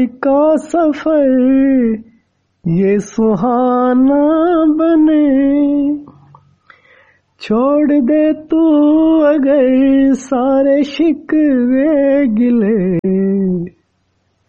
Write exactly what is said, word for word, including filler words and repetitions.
का सफर ये सुहाना बने, छोड़ दे तू अगर सारे शिकवे गिले।